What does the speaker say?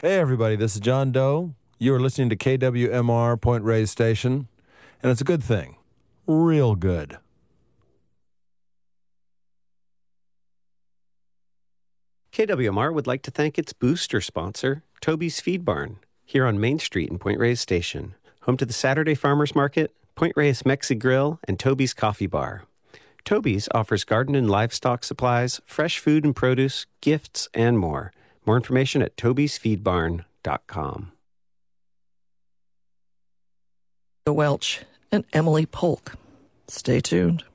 Hey, everybody, this is John Doe. You are listening to KWMR Point Reyes Station, and it's a good thing. Real good. KWMR would like to thank its booster sponsor, Toby's Feed Barn, here on Main Street in Point Reyes Station, home to the Saturday Farmers Market, Point Reyes Mexi Grill, and Toby's Coffee Bar. Toby's offers garden and livestock supplies, fresh food and produce, gifts, and more. More information at tobysfeedbarn.com. Welch and Emily Polk. Stay tuned.